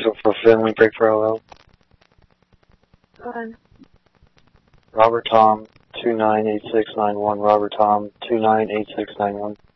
Echo for Finley, break for LL. Go ahead. Robert Tom 298691. Robert Tom 298691.